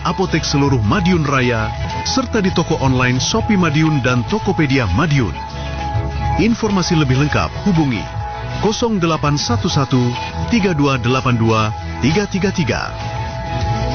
apotek seluruh Madiun Raya, serta di toko online Shopee Madiun dan Tokopedia Madiun. Informasi lebih lengkap hubungi 0811 3282 333.